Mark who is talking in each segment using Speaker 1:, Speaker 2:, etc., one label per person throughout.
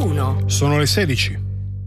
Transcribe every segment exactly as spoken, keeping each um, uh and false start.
Speaker 1: uno.
Speaker 2: Sono le sedici.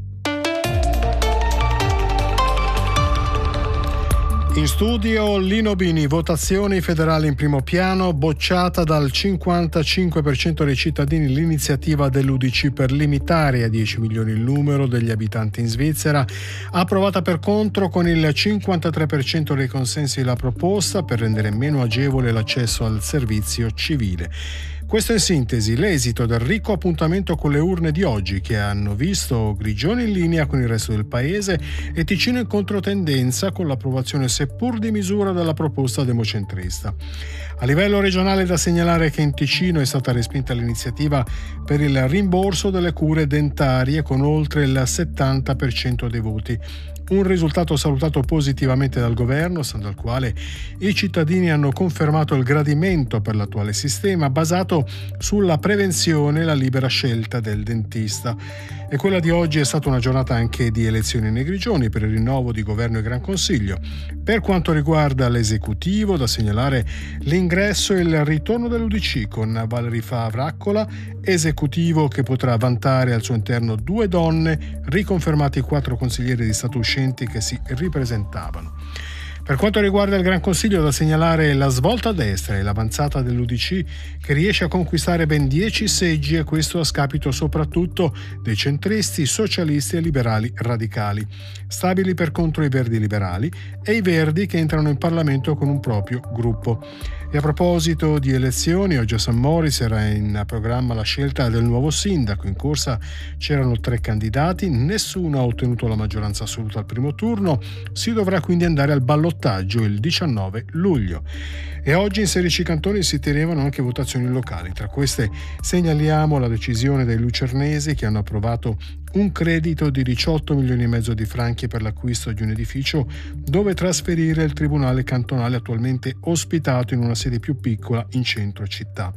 Speaker 2: In studio Lino Bini, votazioni federali in primo piano, bocciata dal cinquantacinque per cento dei cittadini l'iniziativa dell'U D C per limitare a dieci milioni il numero degli abitanti in Svizzera, approvata per contro con il cinquantatré per cento dei consensi la proposta per rendere meno agevole l'accesso al servizio civile. Questo in sintesi l'esito del ricco appuntamento con le urne di oggi, che hanno visto Grigioni in linea con il resto del paese e Ticino in controtendenza con l'approvazione seppur di misura della proposta democentrista. A livello regionale è da segnalare che in Ticino è stata respinta l'iniziativa per il rimborso delle cure dentarie con oltre il settanta per cento dei voti. Un risultato salutato positivamente dal governo, stando al quale i cittadini hanno confermato il gradimento per l'attuale sistema basato sulla prevenzione e la libera scelta del dentista. E quella di oggi è stata una giornata anche di elezioni nei Grigioni per il rinnovo di governo e Gran Consiglio. Per quanto riguarda l'esecutivo, da segnalare l'ingresso e il ritorno dell'U D C con Valerie Favraccola, esecutivo che potrà vantare al suo interno due donne, riconfermati quattro consiglieri di Stato uscenti che si ripresentavano. Per quanto riguarda il Gran Consiglio, da segnalare la svolta a destra e l'avanzata dell'U D C che riesce a conquistare ben dieci seggi, e questo a scapito soprattutto dei centristi, socialisti e liberali radicali. Stabili per contro i verdi liberali e i verdi che entrano in Parlamento con un proprio gruppo. E a proposito di elezioni, oggi a San Moritz era in programma la scelta del nuovo sindaco. In corsa c'erano tre candidati, nessuno ha ottenuto la maggioranza assoluta al primo turno, si dovrà quindi andare al ballottaggio il diciannove luglio. E oggi in sedici cantoni si tenevano anche votazioni locali. Tra queste segnaliamo la decisione dei lucernesi che hanno approvato un credito di diciotto milioni e mezzo di franchi per l'acquisto di un edificio dove trasferire il tribunale cantonale attualmente ospitato in una sede più piccola in centro città.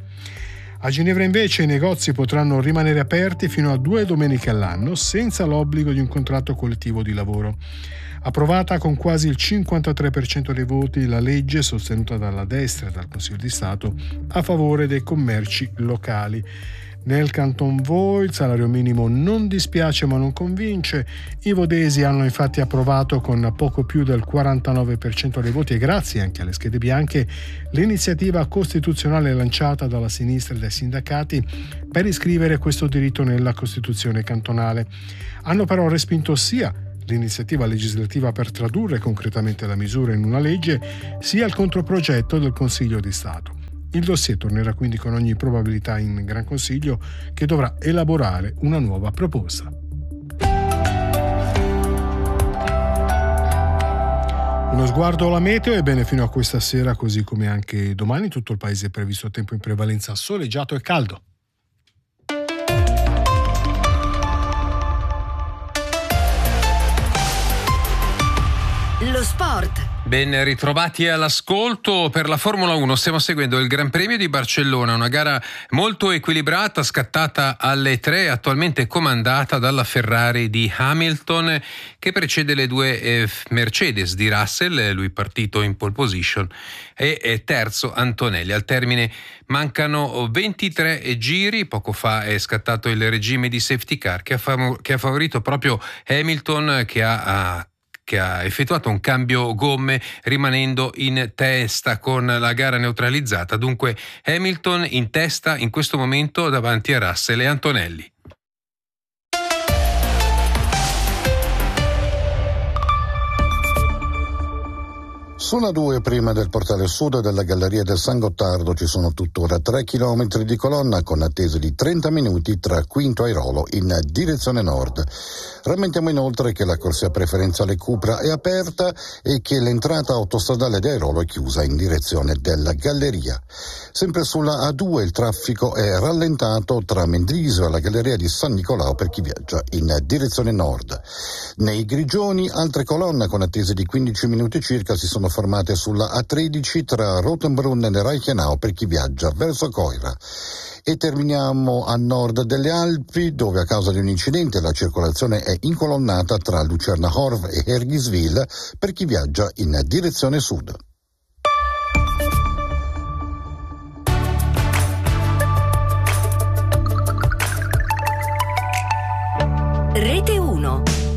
Speaker 2: A Ginevra invece i negozi potranno rimanere aperti fino a due domeniche all'anno senza l'obbligo di un contratto collettivo di lavoro. Approvata con quasi il cinquantatré per cento dei voti la legge sostenuta dalla destra e dal Consiglio di Stato a favore dei commerci locali. Nel Canton Vaud il salario minimo non dispiace ma non convince. I vodesi hanno infatti approvato con poco più del quarantanove per cento dei voti, e grazie anche alle schede bianche, l'iniziativa costituzionale lanciata dalla sinistra e dai sindacati per iscrivere questo diritto nella Costituzione cantonale. Hanno però respinto sia l'iniziativa legislativa per tradurre concretamente la misura in una legge, sia il controprogetto del Consiglio di Stato. Il dossier tornerà quindi con ogni probabilità in Gran Consiglio, che dovrà elaborare una nuova proposta. Uno sguardo alla meteo. Ebbene, fino a questa sera, così come anche domani, tutto il paese è previsto tempo in prevalenza soleggiato e caldo.
Speaker 1: Lo sport.
Speaker 3: Ben ritrovati all'ascolto. Per la Formula uno stiamo seguendo il Gran Premio di Barcellona, una gara molto equilibrata, scattata alle tre, attualmente comandata dalla Ferrari di Hamilton, che precede le due eh, Mercedes di Russell, lui partito in pole position, e eh, terzo Antonelli. Al termine mancano ventitré giri, poco fa è scattato il regime di safety car che ha, fav- che ha favorito proprio Hamilton, che ha, ha che ha effettuato un cambio gomme rimanendo in testa con la gara neutralizzata. Dunque Hamilton in testa in questo momento davanti a Russell e Antonelli.
Speaker 4: Sulla due, prima del portale sud della Galleria del San Gottardo, ci sono tuttora tre chilometri di colonna con attesa di trenta minuti tra Quinto Airolo in direzione nord. Rammentiamo inoltre che la corsia preferenziale Cupra è aperta e che l'entrata autostradale di Airolo è chiusa in direzione della Galleria. Sempre sulla A due il traffico è rallentato tra Mendrisio e la Galleria di San Nicolao per chi viaggia in direzione nord. Nei Grigioni altre colonne con attese di quindici minuti circa si sono formate sulla A tredici tra Rotenbrunn e Reichenau per chi viaggia verso Coira. E terminiamo a nord delle Alpi, dove a causa di un incidente la circolazione è incolonnata tra Lucerna Horv e Hergiswil per chi viaggia in direzione sud.
Speaker 1: Rete uno.